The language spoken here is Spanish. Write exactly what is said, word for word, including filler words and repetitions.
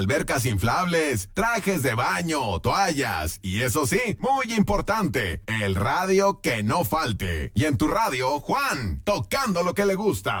albercas inflables, trajes de baño, toallas y eso sí, muy importante, el radio que no falte. Y en tu radio, Juan, tocando lo que le gusta.